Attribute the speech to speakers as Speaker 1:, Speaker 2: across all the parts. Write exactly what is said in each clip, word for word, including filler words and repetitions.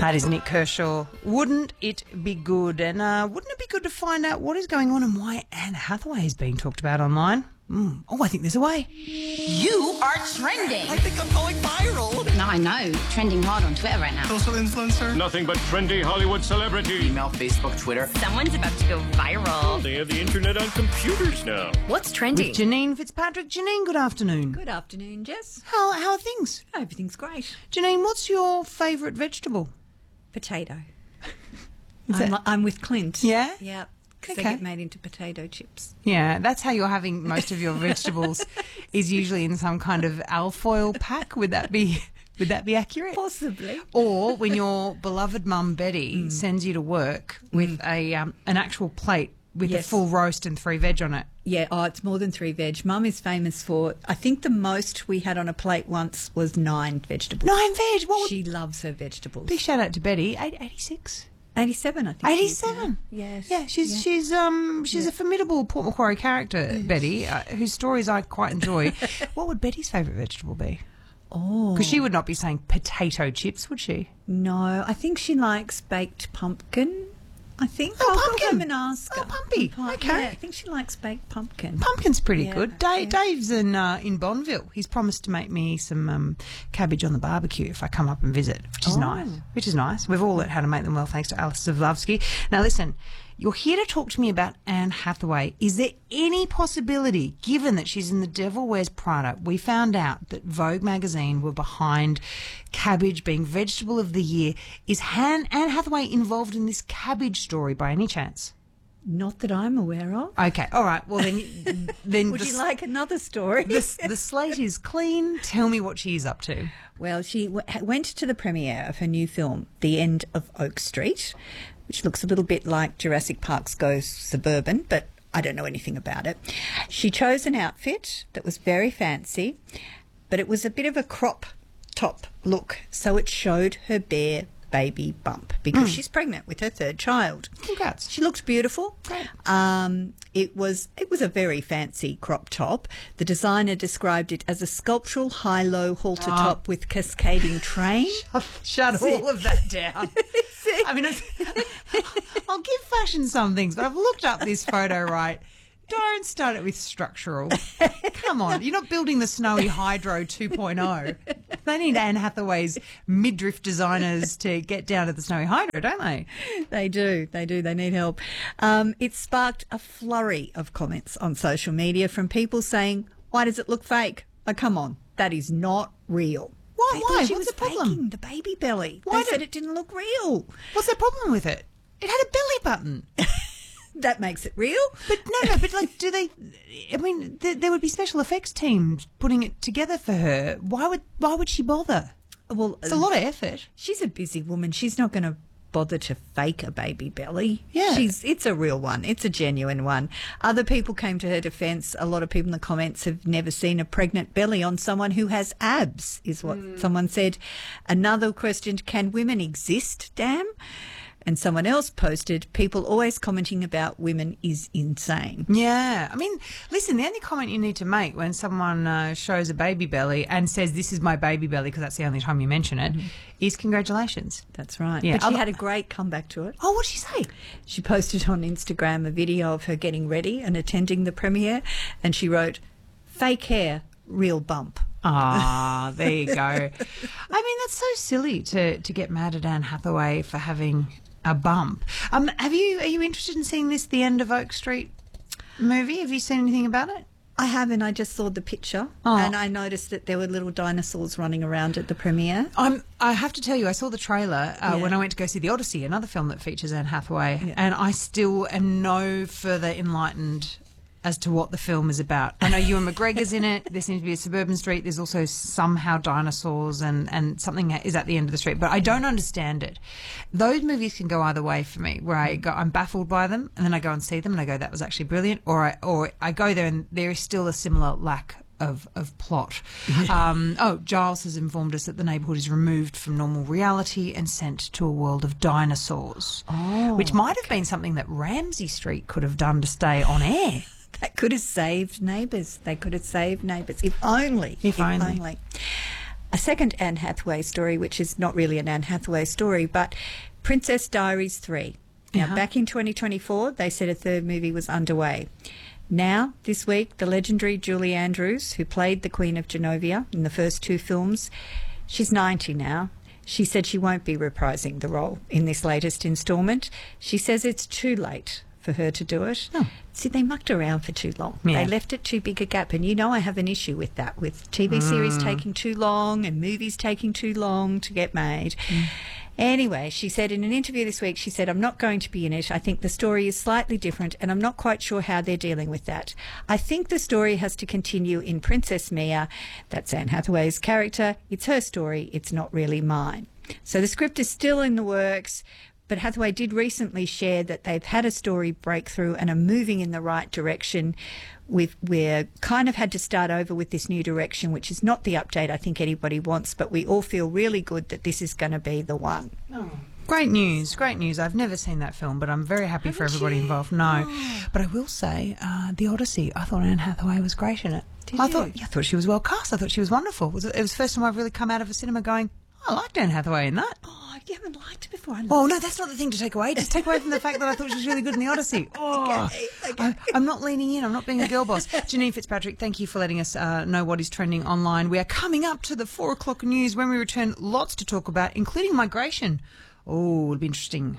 Speaker 1: That is Nick Kershaw. Wouldn't it be good? And uh, wouldn't it be good to find out what is going on and why Anne Hathaway is being talked about online? Mm. Oh, I think there's a way.
Speaker 2: You are trending.
Speaker 3: I think I'm going viral.
Speaker 2: No, I know. Trending hard on Twitter right now.
Speaker 3: Social influencer.
Speaker 4: Nothing but trendy Hollywood celebrity.
Speaker 3: Email, Facebook, Twitter.
Speaker 2: Someone's about to go viral.
Speaker 4: They have the internet on computers now.
Speaker 2: What's trending?
Speaker 1: With Janine Fitzpatrick. Janine, good afternoon.
Speaker 5: Good afternoon, Jess.
Speaker 1: How, how are things?
Speaker 5: Everything's great.
Speaker 1: Janine, what's your favourite vegetable?
Speaker 5: Potato.
Speaker 1: Is
Speaker 5: I'm,
Speaker 1: that-
Speaker 5: I'm with Clint.
Speaker 1: Yeah?
Speaker 5: Yeah, because
Speaker 1: Okay.
Speaker 5: they get made into potato chips.
Speaker 1: Yeah, that's how you're having most of your vegetables is usually in some kind of alfoil pack. Would that be would that be accurate?
Speaker 5: Possibly.
Speaker 1: Or when your beloved mum Betty sends you to work with a um, an actual plate with
Speaker 5: Yes.
Speaker 1: a full roast and three veg on it.
Speaker 5: Yeah, oh, it's more than three veg. Mum is famous for, I think the most we had on a plate once was nine vegetables.
Speaker 1: Nine veg. What would,
Speaker 5: She loves her vegetables.
Speaker 1: big shout out to Betty. Eight, eighty-six.
Speaker 5: eighty-seven, I think. she is now.
Speaker 1: eighty-seven.
Speaker 5: Yes.
Speaker 1: Yeah, she's
Speaker 5: Yeah.
Speaker 1: she's um she's a formidable Port Macquarie character, Betty, uh, whose stories I quite enjoy. What would Betty's favourite vegetable be?
Speaker 5: Oh.
Speaker 1: Because she would not be saying potato chips, would she?
Speaker 5: No, I think she likes baked pumpkin. I think.
Speaker 1: Oh,
Speaker 5: I'll go
Speaker 1: pumpkin.
Speaker 5: home and ask
Speaker 1: Oh,
Speaker 5: her.
Speaker 1: pumpy.
Speaker 5: Pu-
Speaker 1: Okay.
Speaker 5: Yeah, I think she likes baked pumpkin.
Speaker 1: Pumpkin's pretty
Speaker 5: Yeah,
Speaker 1: good. Dave,
Speaker 5: yeah.
Speaker 1: Dave's in uh, in Bonneville. He's promised to make me some um, cabbage on the barbecue if I come up and visit, which is
Speaker 5: Oh.
Speaker 1: nice. Which is nice. We've all learned how to make them well thanks to Alice Zavlovsky. Now listen, you're here to talk to me about Anne Hathaway. Is there any possibility, given that she's in The Devil Wears Prada, we found out that Vogue magazine were behind cabbage being vegetable of the year? Is Han- Anne Hathaway involved in this cabbage story by any chance?
Speaker 5: Not that I'm aware of.
Speaker 1: Okay, all right. Well, then, then
Speaker 5: Would
Speaker 1: the
Speaker 5: you
Speaker 1: s-
Speaker 5: like another story?
Speaker 1: the, the slate is clean. Tell me what she is up to.
Speaker 5: Well, she w- went to the premiere of her new film, The End of Oak Street, which looks a little bit like Jurassic Park's Go Suburban, but I don't know anything about it. She chose an outfit that was very fancy, but it was a bit of a crop top look, so it showed her bare baby bump because she's pregnant with her third child.
Speaker 1: Congrats.
Speaker 5: She looked beautiful.
Speaker 1: Great.
Speaker 5: Um, it was it was a very fancy crop top. The designer described it as a sculptural high-low halter
Speaker 1: Oh.
Speaker 5: top with cascading train.
Speaker 1: Shut all of that down. I mean, it's, I'll give fashion some things, but I've looked up this photo, right? Don't start it with structural. Come on. You're not building the Snowy Hydro two point oh. They need Anne Hathaway's midriff designers to get down to the Snowy Hydro, don't they?
Speaker 5: They do, they do, they need help. Um, it sparked a flurry of comments on social media from people saying, why does it look fake? Oh, come on, that is not real.
Speaker 1: Why?
Speaker 5: They
Speaker 1: Why?
Speaker 5: thought she
Speaker 1: What's
Speaker 5: was
Speaker 1: the problem?
Speaker 5: faking the baby belly.
Speaker 1: Why
Speaker 5: they
Speaker 1: did-
Speaker 5: said it didn't look real.
Speaker 1: What's the problem with it? It had a belly button.
Speaker 5: That makes it real.
Speaker 1: But no, no, but like, do they? I mean, th- there would be special effects teams putting it together for her. Why would Why would she bother?
Speaker 5: Well,
Speaker 1: It's a lot of effort.
Speaker 5: she's a busy woman. She's not going to bother to fake a baby belly.
Speaker 1: Yeah.
Speaker 5: She's it's a real one. It's a genuine one. Other people came to her defense. A lot of people in the comments have never seen a pregnant belly on someone who has abs, is what someone said. Another questioned, can women exist, damn? And someone else posted, people always commenting about women is insane.
Speaker 1: Yeah, I mean, listen. The only comment you need to make when someone uh, shows a baby belly and says, "This is my baby belly," because that's the only time you mention it, is congratulations.
Speaker 5: That's right.
Speaker 1: Yeah,
Speaker 5: But she
Speaker 1: I'll-
Speaker 5: had a great comeback to it.
Speaker 1: Oh, what'd she say?
Speaker 5: She posted on Instagram a video of her getting ready and attending the premiere, and she wrote, fake hair, real bump.
Speaker 1: Ah, there you go. I mean, that's so silly to to get mad at Anne Hathaway for having a bump. Um, have you? Are you interested in seeing this The End of Oak Street movie? Have you seen anything about it?
Speaker 5: I haven't. I just saw the picture,
Speaker 1: Oh.
Speaker 5: and I noticed that there were little dinosaurs running around at the premiere.
Speaker 1: I'm, I have to tell you, I saw the trailer uh,
Speaker 5: Yeah.
Speaker 1: when I went to go see The Odyssey, another film that features Anne Hathaway,
Speaker 5: Yeah.
Speaker 1: and I still am no further enlightened as to what the film is about. I know Ewan McGregor's in it. There seems to be a suburban street. There's also somehow dinosaurs and, and something is at the end of the street. But I don't understand it. Those movies can go either way for me, where I go, I'm baffled by them, and then I go and see them, and I go, that was actually brilliant. Or I, or I go there, and there is still a similar lack of, of plot. Um, oh, Giles has informed us that the neighbourhood is removed from normal reality and sent to a world of dinosaurs,
Speaker 5: Oh,
Speaker 1: which might have been something that Ramsay Street could have done to stay on air.
Speaker 5: That could have saved Neighbours. They could have saved Neighbours. If only.
Speaker 1: If only.
Speaker 5: a second Anne Hathaway story, which is not really an Anne Hathaway story, but Princess Diaries three. Now,
Speaker 1: Uh-huh.
Speaker 5: back in twenty twenty-four, they said a third movie was underway. Now, this week, the legendary Julie Andrews, who played the Queen of Genovia in the first two films, she's ninety now. She said she won't be reprising the role in this latest instalment. She says it's too late for her to do it.
Speaker 1: Oh.
Speaker 5: See, they mucked around for too long.
Speaker 1: Yeah.
Speaker 5: They left it too big a gap. And you know I have an issue with that, with T V series taking too long and movies taking too long to get made. Mm. Anyway, she said in an interview this week, she said, I'm not going to be in it. I think the story is slightly different and I'm not quite sure how they're dealing with that. I think the story has to continue in Princess Mia. That's Anne Hathaway's character. It's her story. It's not really mine. So the script is still in the works, but Hathaway did recently share that they've had a story breakthrough and are moving in the right direction. We've we're kind of had to start over with this new direction, which is not the update I think anybody wants, but we all feel really good that this is going to be the one.
Speaker 1: Oh. Great news, great news. I've never seen that film, but I'm very happy
Speaker 5: Haven't
Speaker 1: for everybody
Speaker 5: you?
Speaker 1: involved. No.
Speaker 5: Oh.
Speaker 1: But I will say, uh, The Odyssey, I thought Anne Hathaway was great in it.
Speaker 5: Did
Speaker 1: I
Speaker 5: you?
Speaker 1: thought, yeah, I thought she was well cast. I thought she was wonderful. It was, it was the first time I've really come out of a cinema going, oh, I liked Anne Hathaway in that.
Speaker 5: Oh, you haven't liked it before. I
Speaker 1: Oh, no, that's not the thing to take away. Just take away from the fact that I thought she was really good in The Odyssey. Oh,
Speaker 5: Okay, okay.
Speaker 1: I, I'm not leaning in. I'm not being a girl boss. Janine Fitzpatrick, thank you for letting us uh, know what is trending online. We are coming up to the four o'clock news. When we return, lots to talk about, including migration. Oh, it'll be interesting.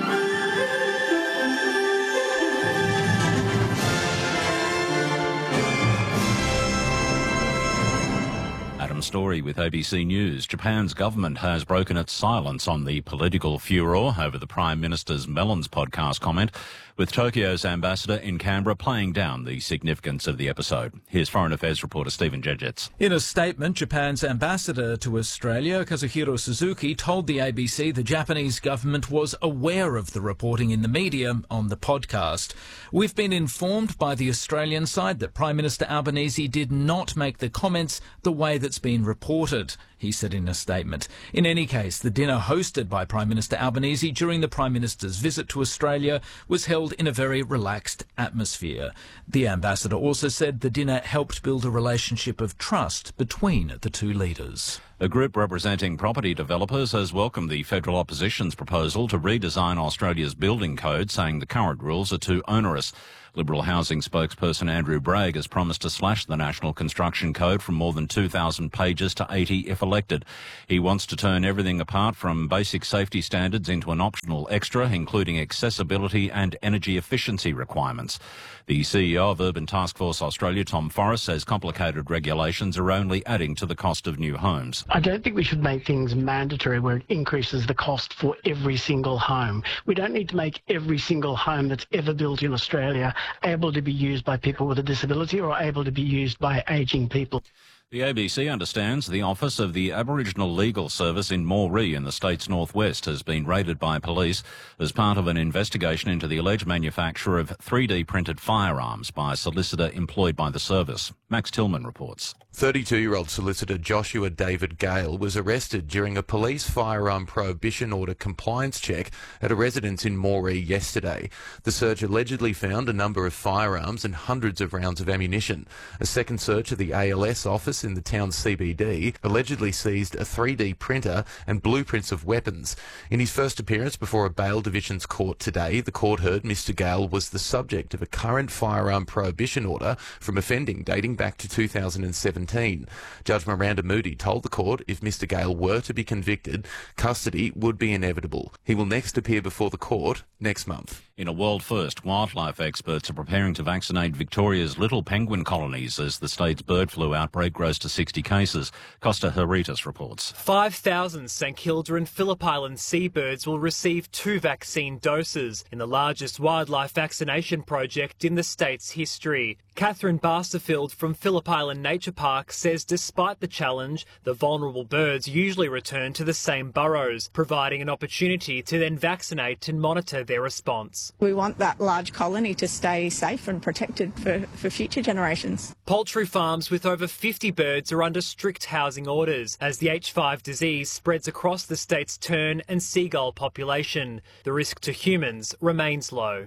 Speaker 6: Adam Story with A B C News. Japan's government has broken its silence on the political furor over the Prime Minister's Melons podcast comment, with Tokyo's ambassador in Canberra playing down the significance of the episode. Here's Foreign Affairs reporter Stephen Jedgetts.
Speaker 7: In a statement, Japan's ambassador to Australia, Kazuhiro Suzuki, told the A B C the Japanese government was aware of the reporting in the media on the podcast. We've been informed by the Australian side that Prime Minister Albanese did not make the comments the way that's been reported, he said in a statement. In any case, the dinner hosted by Prime Minister Albanese during the Prime Minister's visit to Australia was held in a very relaxed atmosphere. The ambassador also said the dinner helped build a relationship of trust between the two leaders.
Speaker 6: A group representing property developers has welcomed the federal opposition's proposal to redesign Australia's building code, saying the current rules are too onerous. Liberal housing spokesperson Andrew Bragg has promised to slash the National Construction Code from more than two thousand pages to eighty if elected. He wants to turn everything apart from basic safety standards into an optional extra, including accessibility and energy efficiency requirements. The C E O of Urban Task Force Australia, Tom Forrest, says complicated regulations are only adding to the cost of new homes.
Speaker 8: I don't think we should make things mandatory where it increases the cost for every single home. We don't need to make every single home that's ever built in Australia able to be used by people with a disability or able to be used by ageing people.
Speaker 6: The A B C understands the office of the Aboriginal Legal Service in Moree in the state's northwest has been raided by police as part of an investigation into the alleged manufacture of three D printed firearms by a solicitor employed by the service. Max Tillman reports.
Speaker 9: thirty-two-year-old solicitor Joshua David Gale was arrested during a police firearm prohibition order compliance check at a residence in Moree yesterday. The search allegedly found a number of firearms and hundreds of rounds of ammunition. A second search of the A L S office in the town's C B D allegedly seized a three D printer and blueprints of weapons. In his first appearance before a bail divisions court today, the court heard Mister Gale was the subject of a current firearm prohibition order from offending dating back to two thousand seventeen. Judge Miranda Moody told the court if Mister Gale were to be convicted, custody would be inevitable. He will next appear before the court next month.
Speaker 6: In a world first, wildlife experts are preparing to vaccinate Victoria's little penguin colonies as the state's bird flu outbreak grows to sixty cases. Costa Heritas reports.
Speaker 10: five thousand St Kilda and Phillip Island seabirds will receive two vaccine doses in the largest wildlife vaccination project in the state's history. Catherine Barsterfield from Phillip Island Nature Park says despite the challenge, the vulnerable birds usually return to the same burrows, providing an opportunity to then vaccinate and monitor their response.
Speaker 11: We want that large colony to stay safe and protected for, for future generations.
Speaker 10: Poultry farms with over fifty birds are under strict housing orders as the H five disease spreads across the state's tern and seagull population. The risk to humans remains low.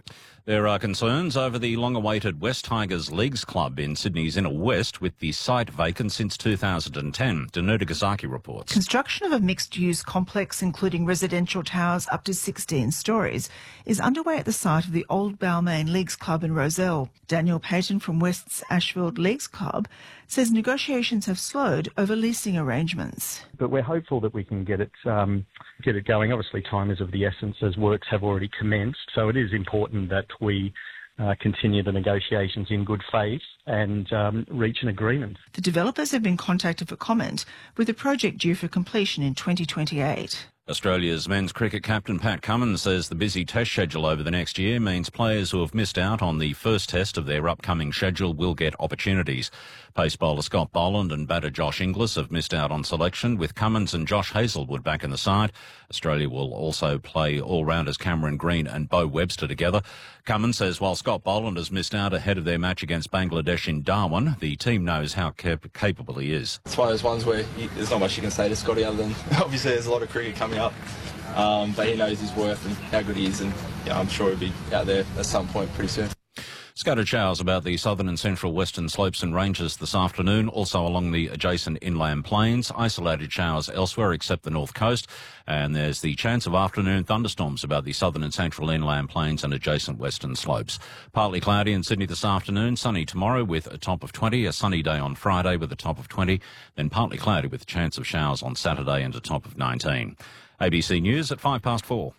Speaker 6: There are concerns over the long-awaited West Tigers Leagues Club in Sydney's Inner West, with the site vacant since two thousand ten. Danuta Gazaki reports.
Speaker 12: Construction of a mixed-use complex, including residential towers up to sixteen stories, is underway at the site of the old Balmain Leagues Club in Rozelle. Daniel Payton from West's Ashfield Leagues Club says negotiations have slowed over leasing arrangements.
Speaker 13: But we're hopeful that we can get it um, get it going. Obviously, time is of the essence as works have already commenced, so it is important that we uh, continue the negotiations in good faith and um, reach an agreement.
Speaker 12: The developers have been contacted for comment, with the project due for completion in twenty twenty-eight.
Speaker 6: Australia's men's cricket captain Pat Cummins says the busy test schedule over the next year means players who have missed out on the first test of their upcoming schedule will get opportunities. Pace bowler Scott Boland and batter Josh Inglis have missed out on selection, with Cummins and Josh Hazlewood back in the side. Australia will also play all-rounders Cameron Green and Bo Webster together. Cummins says while Scott Boland has missed out ahead of their match against Bangladesh in Darwin, the team knows how cap- capable he is.
Speaker 14: It's one of those ones where you, there's not much you can say to Scotty other than obviously there's a lot of cricket coming up, um, but he knows his worth and how good he is, and yeah, I'm sure he'll be out there at some point pretty soon.
Speaker 6: Scattered showers about the southern and central western slopes and ranges this afternoon, also along the adjacent inland plains. Isolated showers elsewhere except the north coast, and there's the chance of afternoon thunderstorms about the southern and central inland plains and adjacent western slopes. Partly cloudy in Sydney this afternoon, sunny tomorrow with a top of twenty, a sunny day on Friday with a top of twenty, then partly cloudy with a chance of showers on Saturday and a top of nineteen. A B C News at five past four.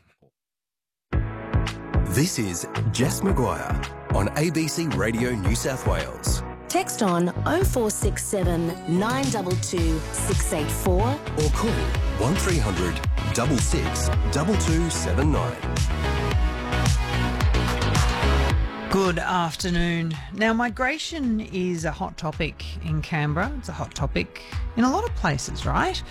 Speaker 15: This is Jess Maguire on A B C Radio New South Wales.
Speaker 16: Text on oh four six seven, nine two two, six eight four
Speaker 15: or call one three hundred, six six, two two seven nine.
Speaker 1: Good afternoon. Now, migration is a hot topic in Canberra. It's a hot topic in a lot of places, right?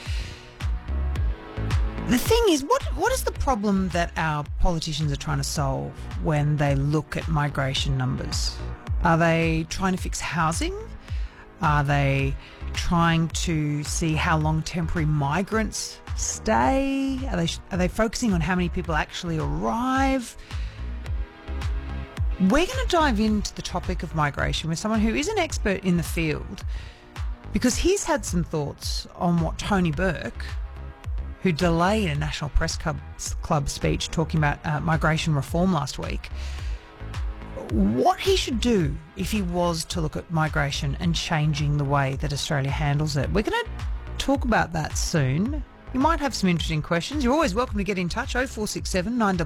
Speaker 1: The thing is, what what is the problem that our politicians are trying to solve when they look at migration numbers? Are they trying to fix housing? Are they trying to see how long temporary migrants stay? Are they are they focusing on how many people actually arrive? We're going to dive into the topic of migration with someone who is an expert in the field, because he's had some thoughts on what Tony Burke, who delayed a National Press Club, Club speech talking about uh, migration reform last week, what he should do if he was to look at migration and changing the way that Australia handles it. We're going to talk about that soon. You might have some interesting questions. You're always welcome to get in touch, oh four six seven, nine